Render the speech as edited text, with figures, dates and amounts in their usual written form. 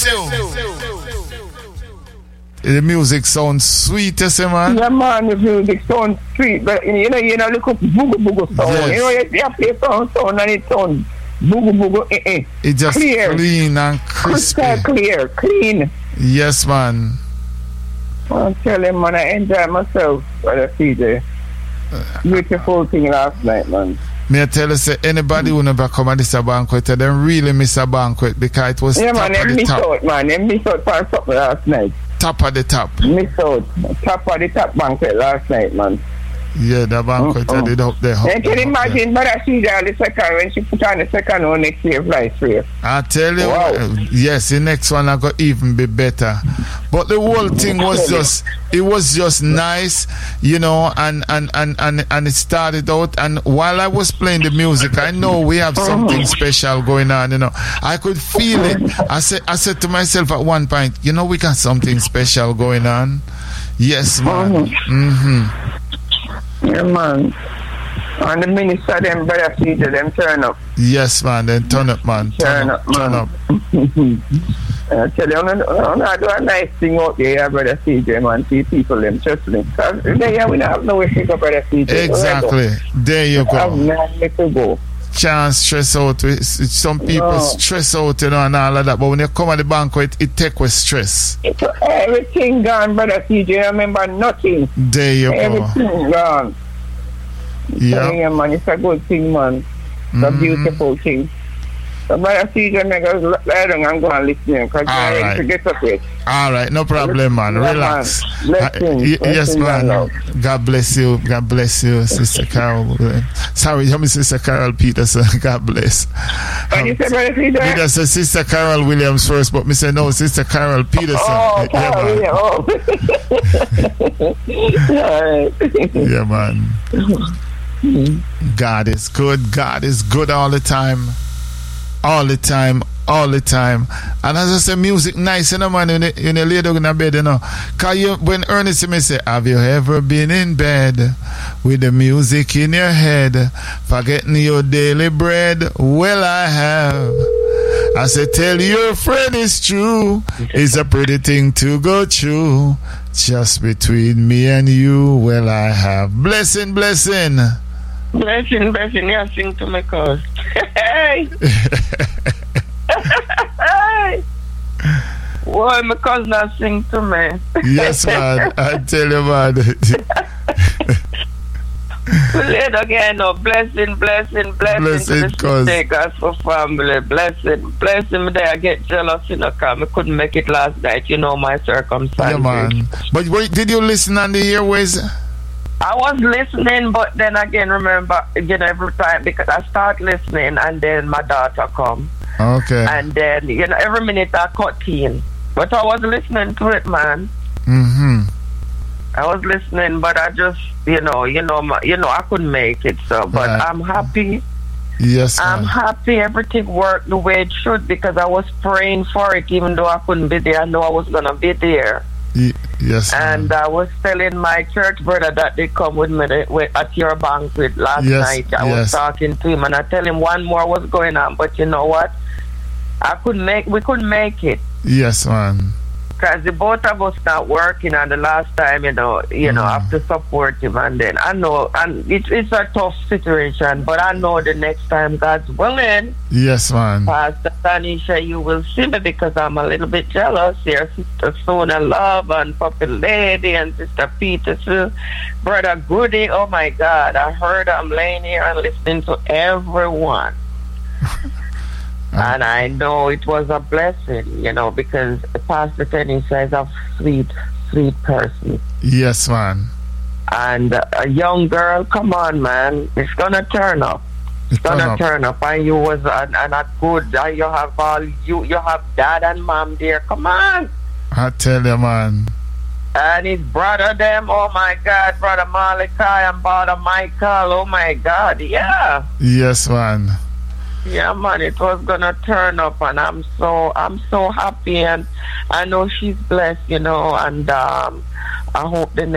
The music sounds sweet, you see, man. Yeah, man, the music sounds sweet, but you know, look up boogie sound. Yes. You know, you play sound and it sounds boogie. It's just clear. Clean and crispy. Crystal clear, clean. Yes, man. I'm telling man, I enjoy myself, brother CJ. Beautiful thing last night, man. Me I tell you, say anybody who never come at this banquet, they really miss a banquet because it was yeah, top man, of the miss top. out, man. They miss out for something last night. Top of the top. Miss out. Top of the top banquet last night, man. Yeah, the banquet I did up there. You can imagine Brother CJ the second when she put on the second one next year flight for you. I tell you, Wow. yes, the next one I got even be better. But the whole thing was just, it was just nice, you know, and it started out. And while I was playing the music, I know we have something special going on, you know. I could feel it. I said to myself at one point, you know, we got something special going on. Yes, man. Yeah, man. And the minister, them Brother CJ, them turn up. Yes, man. Then turn up, man. Turn up, man. Turn up. I tell you, I do a nice thing out there, Brother CJ, man. See people, them trust me. Because there we don't have nowhere to go, Brother CJ. Exactly. There you I have go. nowhere to go. Chance stress out. Some people stress out, you know, and all of that. But when you come at the banquet, it take with stress. It's everything gone, Brother CJ. I remember nothing. There you go. Everything gone. Yeah. Man, it's a good thing, man. It's a beautiful thing. So, Brother CJ, make us lie down and go and listen because I right. need to get up it. All right, no problem, man. Yeah, Relax. man. Blessings. Yes, man. Blessings, God bless you. God bless you, Sister Carol. Sorry, I'm Sister Carol Peterson. God bless. What you say, Brother CJ? I said Sister Carol Williams first, but me say no, Sister Carol Peterson. Oh, Carol yeah, man. Yeah, man. God is good. God is good all the time. All the time. All the time. And as I say, music nice, you know, man, when you lay down in a bed, you know. Because when Ernest may say, have you ever been in bed with the music in your head, forgetting your daily bread? Well, I have. I say, tell your friend it's true. It's a pretty thing to go through. Just between me and you, well, I have. Blessing, blessing. Blessing, yeah, sing to my cause. Hey! Hey! Why my cousin not sing to me? Yes, man. I tell you, man. Let again, no blessing to the takers for family. Blessing me there. I get jealous, you know, because I couldn't make it last night. You know my circumstances. Yeah, man. But wait, did you listen on the airways? I was listening, but then again, remember, you know, every time, because I start listening and then my daughter come. Okay. And then, you know, every minute I cut in. But I was listening to it, man. I was listening, but I just, you know, I couldn't make it. So, but right. I'm happy. Yes, man. I'm happy everything worked the way it should because I was praying for it, even though I couldn't be there. I know I was going to be there. Yes, and man. I was telling my church brother that they come with me at your banquet last night. I was talking to him and I tell him one more was going on, but you know what? We couldn't make it. Yes, man. Because the both of us not working, and the last time, you know, I have to support him, and then I know, and it's a tough situation, but I know the next time God's willing. Yes, man. Pastor Tanisha, you will see me because I'm a little bit jealous here. Sister Sona Love and Puppy Lady and Sister Peterson, Brother Goody. Oh my God, I heard I'm laying here and listening to everyone. And I know it was a blessing, you know, because Pastor Tanisha is a sweet, sweet person. Yes, man. And a young girl, come on, man, it's gonna turn up. It's gonna turn up. And you was and a good. You have you have dad and mom there. Come on. I tell you, man. And his brother, them. Oh my God, brother Malachi and brother Michael. Oh my God, yeah. Yes, man. Yeah, man, it was gonna turn up, and I'm so happy, and I know she's blessed, you know, and I hope the